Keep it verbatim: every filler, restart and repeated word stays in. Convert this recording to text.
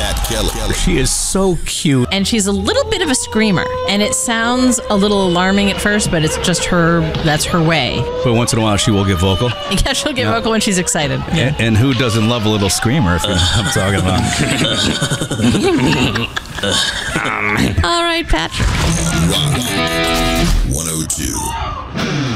Pat Keller. She is so cute. And she's a little bit of a screamer. And it sounds a little alarming at first, but it's just her, that's her way. But once in a while, she will get vocal. Yeah, she'll get Yeah. vocal when she's excited. Yeah. And, and who doesn't love a little screamer, if you know what I'm talking about? All right, Patrick. Rock one oh two.